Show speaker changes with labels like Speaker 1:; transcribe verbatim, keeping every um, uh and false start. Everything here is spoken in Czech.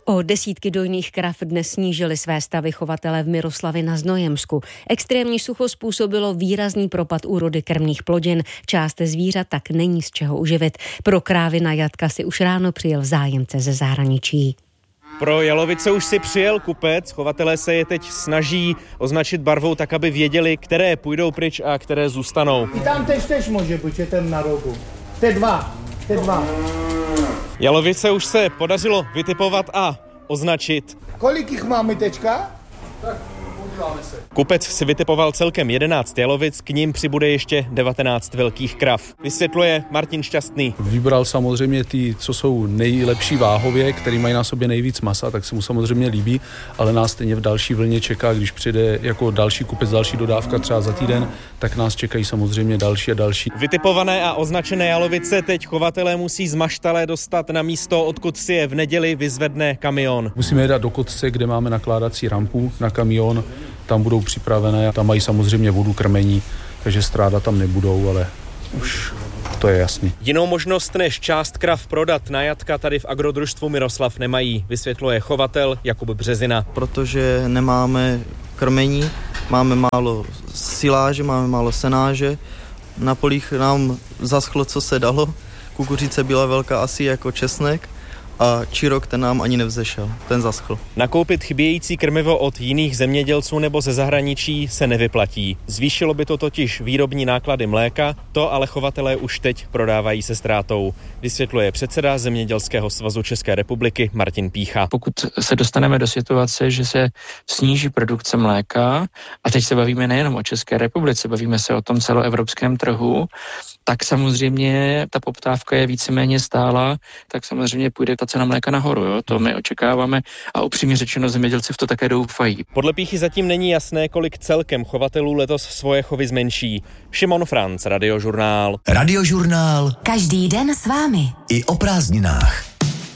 Speaker 1: O desítky dojných krav dnes snížili své stavy chovatelé v Miroslavi na Znojemsku. Extrémní sucho způsobilo výrazný propad úrody krmných plodin. Část zvířat tak není z čeho uživit. Pro krávy na jatka si už ráno přijel zájemce ze zahraničí.
Speaker 2: Pro jalovice už si přijel kupec, chovatelé se je teď snaží označit barvou tak, aby věděli, které půjdou pryč a které zůstanou.
Speaker 3: I tam tež tež může být, je ten na rogu. Te dva, te dva.
Speaker 2: Jalovice už se podařilo vytipovat a označit.
Speaker 3: Kolik jich máme teďka?
Speaker 2: Tak, podíváme se. Kupec si vytipoval celkem jedenáct jalovic, k ním přibude ještě devatenáct velkých krav. Vysvětluje Martin Šťastný.
Speaker 4: Vybral samozřejmě ty, co jsou nejlepší váhově, který mají na sobě nejvíc masa, tak se mu samozřejmě líbí, ale nás stejně v další vlně čeká, když přijde jako další kupec, další dodávka třeba za týden, tak nás čekají samozřejmě další a další.
Speaker 2: Vytipované a označené jalovice teď chovatelé musí z maštale dostat na místo, odkud si je v neděli vyzvedne kamion.
Speaker 4: Musíme je dát do Kotce, kde máme nakládací rampu na kamion, tam budou připravené, tam mají samozřejmě vodu, krmení, takže stráda tam nebudou, ale už to je jasný.
Speaker 2: Jinou možnost než část krav prodat na jatka tady v agrodružstvu Miroslav nemají, vysvětluje chovatel Jakub Březina.
Speaker 5: Protože nemáme krmení, máme málo siláže, máme málo senáže, na polích nám zaschlo, co se dalo, kukuřice byla velká asi jako česnek, a čirok ten nám ani nevzešel, ten zaschl.
Speaker 2: Nakoupit chybějící krmivo od jiných zemědělců nebo ze zahraničí se nevyplatí. Zvýšilo by to totiž výrobní náklady mléka, to ale chovatelé už teď prodávají se ztrátou. Vysvětluje předseda Zemědělského svazu České republiky Martin Pícha.
Speaker 6: Pokud se dostaneme do situace, že se sníží produkce mléka, a teď se bavíme nejenom o České republice, bavíme se o tom celoevropském trhu, tak samozřejmě ta poptávka je víceméně stála, tak samozřejmě půjde ta cena mléka nahoru, jo? To my očekáváme a upřímně řečeno zemědělci v to také doufají.
Speaker 2: Podle Píchy zatím není jasné, kolik celkem chovatelů letos svoje chovy zmenší. Šimon Franc, Radiožurnál.
Speaker 7: Radiožurnál.
Speaker 8: Každý den s vámi.
Speaker 7: I o prázdninách.